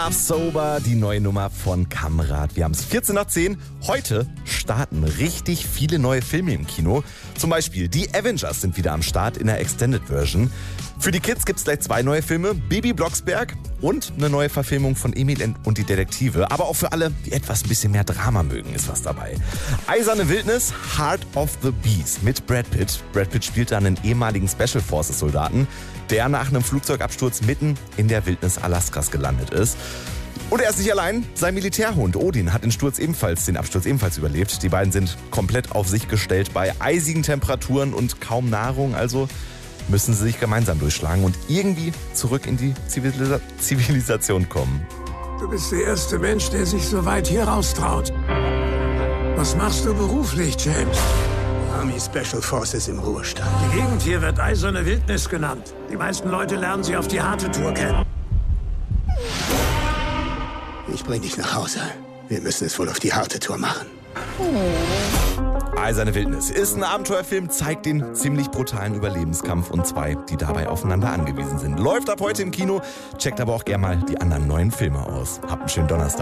Sober, die neue Nummer von Kamrat. Wir haben es 14 nach 10. Heute starten richtig viele neue Filme im Kino. Zum Beispiel die Avengers sind wieder am Start in der Extended Version. Für die Kids gibt es gleich 2 neue Filme, Baby Blocksberg und eine neue Verfilmung von Emil und die Detektive. Aber auch für alle, die etwas ein bisschen mehr Drama mögen, ist was dabei. Eiserne Wildnis, Heart of the Beast mit Brad Pitt. Brad Pitt spielt da einen ehemaligen Special Forces Soldaten, der nach einem Flugzeugabsturz mitten in der Wildnis Alaskas gelandet ist. Und er ist nicht allein, sein Militärhund Odin hat den Absturz ebenfalls überlebt. Die beiden sind komplett auf sich gestellt bei eisigen Temperaturen und kaum Nahrung, also müssen sie sich gemeinsam durchschlagen und irgendwie zurück in die Zivilisation kommen. Du bist der erste Mensch, der sich so weit hier raustraut. Was machst du beruflich, James? Army Special Forces im Ruhestand. Die Gegend hier wird Eiserne Wildnis genannt. Die meisten Leute lernen sie auf die harte Tour kennen. Ich bring dich nach Hause. Wir müssen es wohl auf die harte Tour machen. Eiserne Wildnis ist ein Abenteuerfilm, zeigt den ziemlich brutalen Überlebenskampf und 2, die dabei aufeinander angewiesen sind. Läuft ab heute im Kino, checkt aber auch gerne mal die anderen neuen Filme aus. Habt einen schönen Donnerstag.